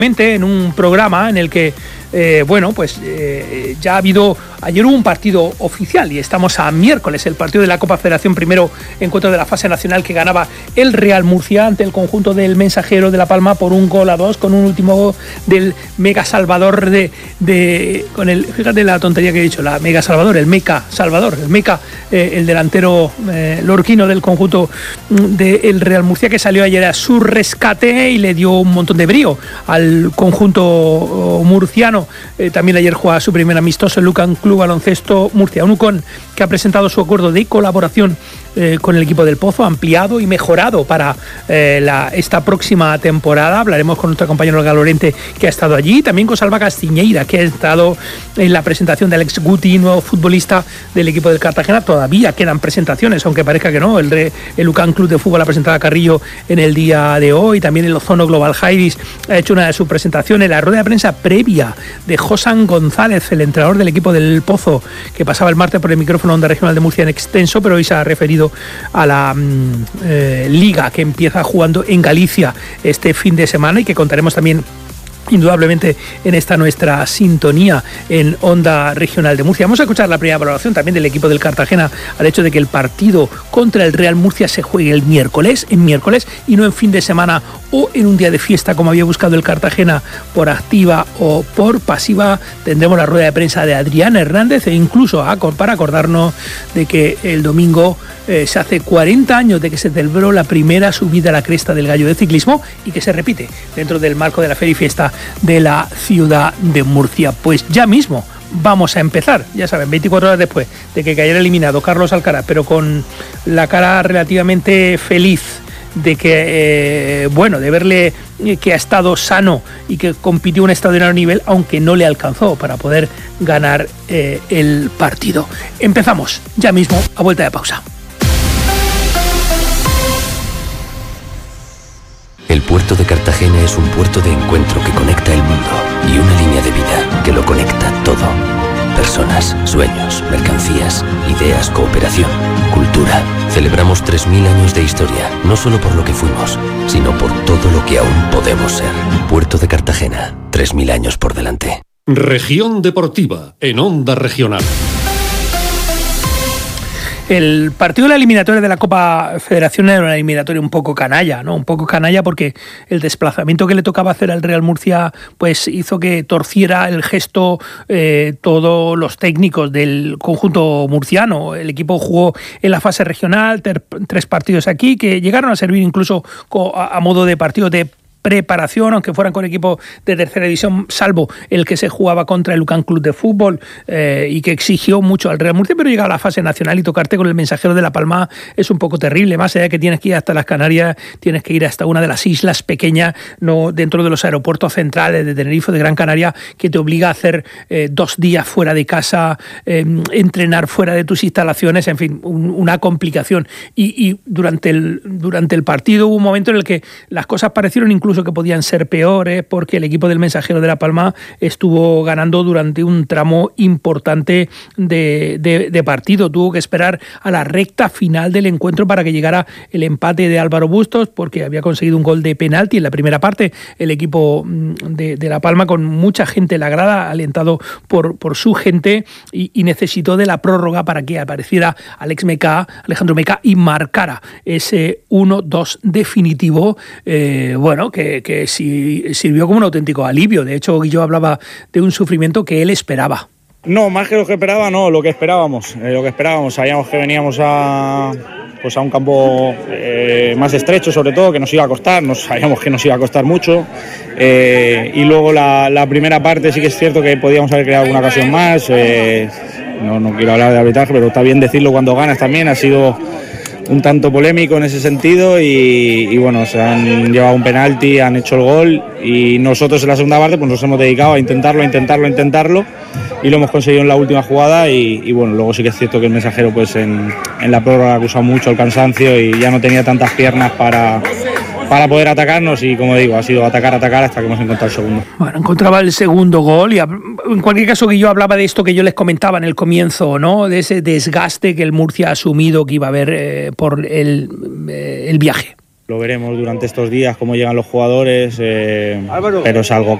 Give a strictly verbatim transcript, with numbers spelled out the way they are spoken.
en un programa en el que, eh, bueno, pues eh, ya ha habido, ayer hubo un partido oficial y estamos a miércoles, el partido de la Copa Federación, primero encuentro de la fase nacional que ganaba el Real Murcia ante el conjunto del Mensajero de La Palma por un gol a dos, con un último gol del Mega Salvador de, de con el, fíjate la tontería que he dicho, la Mega Salvador, el Meca Salvador, el Meca, eh, el delantero eh, lorquino del conjunto del Real Murcia, que salió ayer a su rescate y le dio un montón de brío al conjunto murciano. Eh, también ayer jugaba su primer amistoso el Lucan Club Baloncesto Murcia, un Ucon que ha presentado su acuerdo de colaboración eh, con el equipo del Pozo, ampliado y mejorado para eh, la, esta próxima temporada. Hablaremos con nuestro compañero Olga Lorente, que ha estado allí, también con Salva Castiñeira, que ha estado en la presentación de Alex Guti, nuevo futbolista del equipo del Cartagena. Todavía quedan presentaciones, aunque parezca que no. El, Re, el Lucan Club de Fútbol ha presentado a Carrillo en el día de hoy, también el Ozono Global Jairis ha hecho una de sus presentaciones. La rueda de prensa previa de Josan González, el entrenador del equipo del Pozo, que pasaba el martes por el micrófono Onda Regional de Murcia en extenso, pero hoy se ha referido a la eh, liga que empieza jugando en Galicia este fin de semana y que contaremos también indudablemente en esta nuestra sintonía en Onda Regional de Murcia. Vamos a escuchar la primera valoración también del equipo del Cartagena al hecho de que el partido contra el Real Murcia se juegue el miércoles, en miércoles y no en fin de semana o en un día de fiesta como había buscado el Cartagena por activa o por pasiva. Tendremos la rueda de prensa de Adrián Hernández e incluso a, para acordarnos de que el domingo eh, se hace cuarenta años de que se celebró la primera subida a la cresta del Gallo de ciclismo y que se repite dentro del marco de la feria y fiesta de la ciudad de Murcia. Pues ya mismo vamos a empezar, ya saben, veinticuatro horas después de que cayera eliminado Carlos Alcaraz, pero con la cara relativamente feliz de que, eh, bueno, de verle eh, que ha estado sano y que compitió a un extraordinario nivel, aunque no le alcanzó para poder ganar eh, el partido. Empezamos ya mismo a vuelta de pausa. El puerto de Cartagena es un puerto de encuentro que conecta el mundo y una línea de vida que lo conecta todo. Personas, sueños, mercancías, ideas, cooperación, cultura. Celebramos tres mil años de historia, no solo por lo que fuimos, sino por todo lo que aún podemos ser. Puerto de Cartagena, tres mil años por delante. Región Deportiva, en Onda Regional. El partido de la eliminatoria de la Copa Federación era una eliminatoria un poco canalla, ¿no? Un poco canalla porque el desplazamiento que le tocaba hacer al Real Murcia pues hizo que torciera el gesto eh, todos los técnicos del conjunto murciano. El equipo jugó en la fase regional, ter, tres partidos aquí que llegaron a servir incluso a, a modo de partido de preparación, aunque fueran con equipo de tercera división, salvo el que se jugaba contra el Lucan Club de Fútbol eh, y que exigió mucho al Real Murcia, pero llega a la fase nacional y tocarte con el Mensajero de La Palma es un poco terrible, más allá de que tienes que ir hasta las Canarias, tienes que ir hasta una de las islas pequeñas, no dentro de los aeropuertos centrales de Tenerife, de Gran Canaria, que te obliga a hacer eh, dos días fuera de casa, eh, entrenar fuera de tus instalaciones, en fin, un, una complicación. Y, y durante, el, durante el partido hubo un momento en el que las cosas parecieron incluso que podían ser peores porque el equipo del Mensajero de La Palma estuvo ganando durante un tramo importante de, de, de partido. Tuvo que esperar a la recta final del encuentro para que llegara el empate de Álvaro Bustos porque había conseguido un gol de penalti en la primera parte. El equipo de, de La Palma, con mucha gente en la grada, alentado por, por su gente, y, y necesitó de la prórroga para que apareciera Alex Meca, Alejandro Meca y marcara ese uno dos definitivo. Eh, bueno, que Que, que sí, sirvió como un auténtico alivio. De hecho, Guillo hablaba de un sufrimiento que él esperaba. No, más que lo que esperaba, no, lo que esperábamos. Eh, lo que esperábamos, sabíamos que veníamos a, pues a un campo eh, más estrecho, sobre todo, que nos iba a costar, nos sabíamos que nos iba a costar mucho. Eh, y luego la, la primera parte sí que es cierto que podíamos haber creado alguna ocasión más. Eh, no, no quiero hablar de arbitraje, pero está bien decirlo cuando ganas también. Ha sido un tanto polémico en ese sentido y, y bueno, se han llevado un penalti, han hecho el gol y nosotros en la segunda parte pues nos hemos dedicado a intentarlo, a intentarlo, a intentarlo y lo hemos conseguido en la última jugada y, y bueno, luego sí que es cierto que el Mensajero pues en, en la prórroga ha acusado mucho el cansancio y ya no tenía tantas piernas para, para poder atacarnos y como digo, ha sido atacar, atacar hasta que hemos encontrado el segundo. Bueno, encontraba el segundo gol y en cualquier caso que yo hablaba de esto que yo les comentaba en el comienzo, ¿no? De ese desgaste que el Murcia ha asumido que iba a haber eh, por el, eh, el viaje. lo veremos durante estos días, cómo llegan los jugadores, eh, pero es algo